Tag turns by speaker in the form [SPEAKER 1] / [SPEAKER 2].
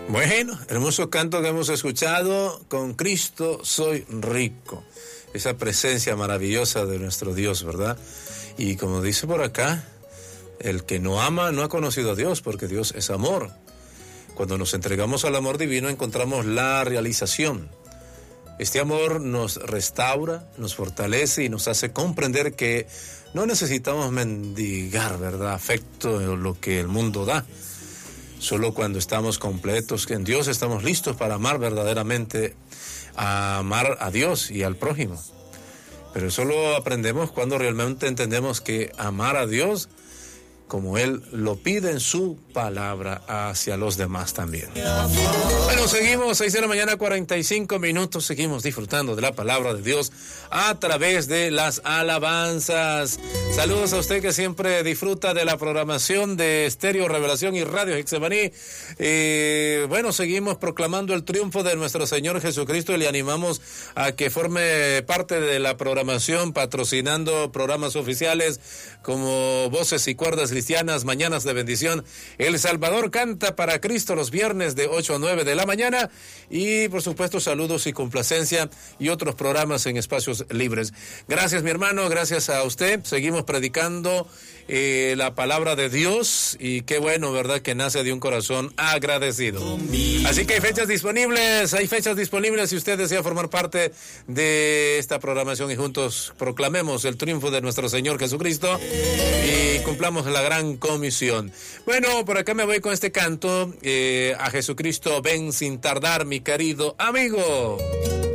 [SPEAKER 1] Bueno, hermoso canto que hemos escuchado, con Cristo soy rico. Esa presencia maravillosa de nuestro Dios, ¿verdad? Y como dice por acá, el que no ama no ha conocido a Dios, porque Dios es amor. Cuando nos entregamos al amor divino encontramos la realización. Este amor nos restaura, nos fortalece y nos hace comprender que no necesitamos mendigar, ¿verdad?, afecto, lo que el mundo da. Solo cuando estamos completos en Dios estamos listos para amar verdaderamente, a amar a Dios y al prójimo. Pero solo aprendemos cuando realmente entendemos que amar a Dios, como Él lo pide en su palabra, hacia los demás también. Bueno, seguimos, 6 de la mañana, 45 minutos, seguimos disfrutando de la palabra de Dios a través de las alabanzas. Saludos a usted que siempre disfruta de la programación de Estéreo Revelación y Radio Getsemaní. Bueno, seguimos proclamando el triunfo de nuestro Señor Jesucristo y le animamos a que forme parte de la programación, patrocinando programas oficiales como Voces y Cuerdas Cristianas, Mañanas de Bendición, El Salvador Canta para Cristo los viernes de 8 a 9 de la mañana y por supuesto Saludos y Complacencia y otros programas en espacios libres. Gracias, mi hermano, gracias a usted. Seguimos predicando la palabra de Dios y qué bueno, ¿verdad?, que nace de un corazón agradecido. Así que hay fechas disponibles si usted desea formar parte de esta programación y juntos proclamemos el triunfo de nuestro Señor Jesucristo y cumplamos la gran comisión. Bueno, por acá me voy con este canto, a Jesucristo ven sin tardar, mi querido amigo.